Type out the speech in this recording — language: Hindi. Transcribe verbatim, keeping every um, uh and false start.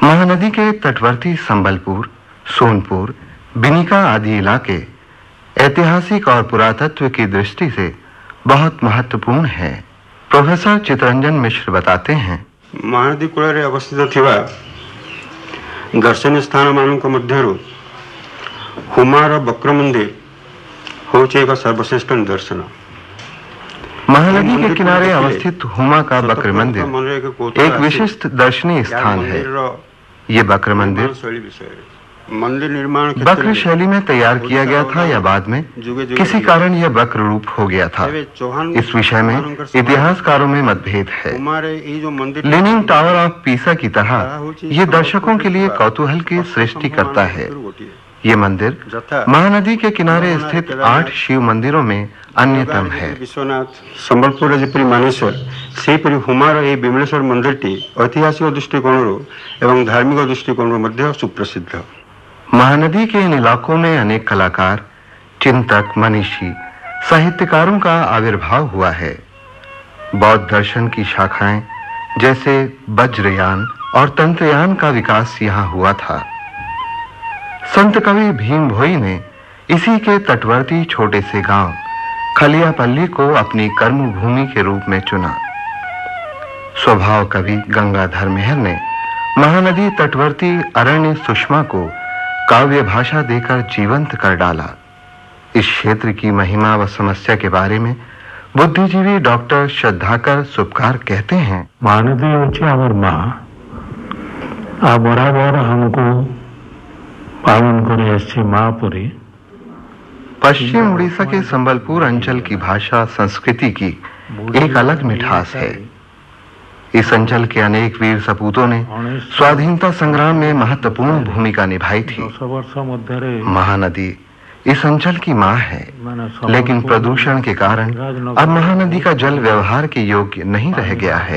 महानदी के तटवर्ती संबलपुर, सोनपुर, बिनिका आदि इलाके ऐतिहासिक और पुरातत्व की दृष्टि से बहुत महत्वपूर्ण है। प्रोफेसर चितरंजन मिश्र बताते हैं, महानदी कूल अवस्थित थिबा दर्शनीय स्थान मानक मध्यरु हुमार बक्र मंदिर होचे एक सर्वश्रेष्ठ निदर्शन। महानदी के किनारे अवस्थित हुमा का बक्र मंदिर एक विशिष्ट दर्शनीय स्थान है। ये बक्र मंदिर मंदिर निर्माण बक्र शैली में तैयार किया गया था या बाद में किसी कारण यह बक्र रूप हो गया था, इस विषय में इतिहासकारों में मतभेद है। लीनिंग टावर ऑफ पीसा की तरह ये दर्शकों के लिए कौतूहल की सृष्टि करता है। ये मंदिर महानदी के किनारे स्थित आठ शिव मंदिरों में अन्यतम है। विश्वनाथ संबलपुर जेपरी मानेश्वर सेपरी हुमार ए विमलेश्वर मंदिरटी ऐतिहासिक दृष्टिकोणरू एवं धार्मिक दृष्टिकोणरू मध्य सुप्रसिद्ध। महानदी के इन इलाकों में अनेक कलाकार, चिंतक, मनीषी, साहित्यकारों का आविर्भाव हुआ है। बौद्ध दर्शन की शाखाएं जैसे वज्रयान और तंत्रयान का विकास यहाँ हुआ था। संत कवि भीम भोई ने इसी के तटवर्ती छोटे से गांव खलियापल्ली को अपनी कर्मभूमि के रूप में चुना। स्वभाव कवि गंगाधर मेहर ने महानदी तटवर्ती अरण्य सुषमा को काव्य भाषा देकर जीवंत कर डाला। इस क्षेत्र की महिमा व समस्या के बारे में बुद्धिजीवी डॉक्टर श्रद्धाकर सुपकार कहते हैं, महानदी होची आवर माँ आ बराबर हमको पावन करे ऐसी महापुरी। पश्चिम उड़ीसा के संबलपुर अंचल की भाषा संस्कृति की एक अलग मिठास है। इस अंचल के अनेक वीर सपूतों ने स्वाधीनता संग्राम में महत्वपूर्ण भूमिका निभाई थी। महानदी इस अंचल की मां है, लेकिन प्रदूषण के कारण अब महानदी का जल व्यवहार के योग्य नहीं रह गया है।